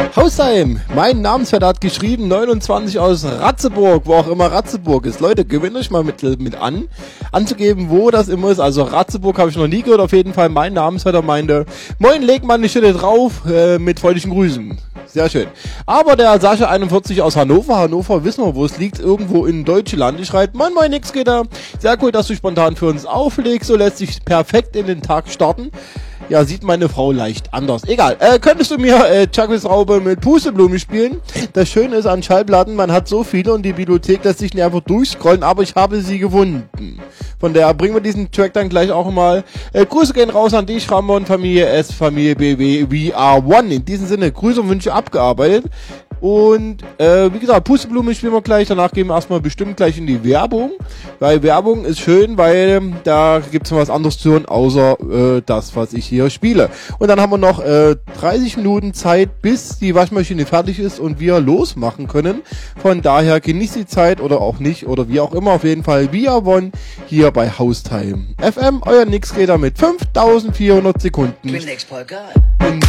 Hausheim, mein Namensvetter hat geschrieben, 29 aus Ratzeburg, wo auch immer Ratzeburg ist. Leute, gewinnt euch mal mit an, anzugeben, wo das immer ist. Also Ratzeburg habe ich noch nie gehört, auf jeden Fall. Mein Namensvetter meinte, moin, leg mal eine Schütte drauf, mit freundlichen Grüßen. Sehr schön. Aber der Sascha 41 aus Hannover, wissen wir, wo es liegt, irgendwo in Deutschland, schreibt, moin, moin, nix geht da. Sehr cool, dass du spontan für uns auflegst, so lässt sich perfekt in den Tag starten. Ja, sieht meine Frau leicht anders. Egal. Könntest du mir Chuckles Raube mit Pusteblume spielen? Das Schöne ist an Schallplatten, man hat so viele und die Bibliothek lässt sich nicht einfach durchscrollen, aber ich habe sie gefunden. Von daher bringen wir diesen Track dann gleich auch mal. Grüße gehen raus an dich, Ramon, Familie S, Familie BW, We Are One. In diesem Sinne, Grüße und Wünsche abgearbeitet. Und wie gesagt, Pusteblume spielen wir gleich, danach gehen wir erstmal bestimmt gleich in die Werbung, weil Werbung ist schön, weil da gibt's noch was anderes zu hören, außer das, was ich hier spiele. Und dann haben wir noch 30 Minuten Zeit, bis die Waschmaschine fertig ist und wir losmachen können. Von daher genießt die Zeit oder auch nicht, oder wie auch immer, auf jeden Fall We Are One hier bei Haustime FM, euer Nixgator mit 5400 Sekunden.